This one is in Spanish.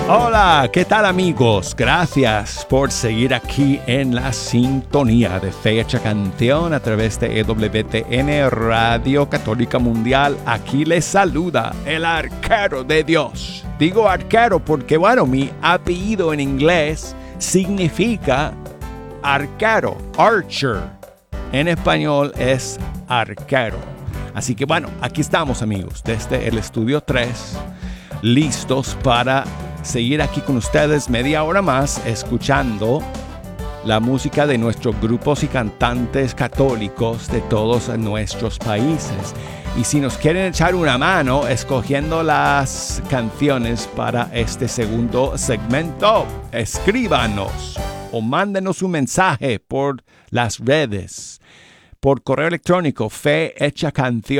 Hola, ¿qué tal amigos? Gracias por seguir aquí en la sintonía de Fe Hecha Canción a través de EWTN Radio Católica Mundial. Aquí les saluda el arquero de Dios. Digo arquero porque, bueno, mi apellido en inglés significa arquero, archer. En español es arquero. Así que, bueno, aquí estamos amigos, desde el Estudio 3, listos para seguir aquí con ustedes media hora más escuchando la música de nuestros grupos y cantantes católicos de todos nuestros países. Y si nos quieren echar una mano escogiendo las canciones para este segundo segmento, escríbanos o mándenos un mensaje por las redes, por correo electrónico fehechacanción